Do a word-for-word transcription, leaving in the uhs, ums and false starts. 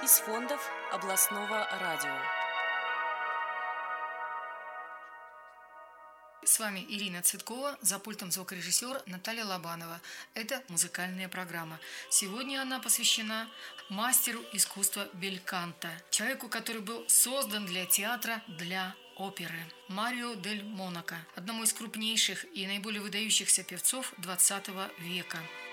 из фондов областного радио. С вами Ирина Цветкова, за пультом звукорежиссер Наталья Лобанова. Это музыкальная программа. Сегодня она посвящена мастеру искусства бельканто, человеку, который был создан для театра, для оперы. Марио дель Монако, одному из крупнейших и наиболее выдающихся певцов двадцатого века.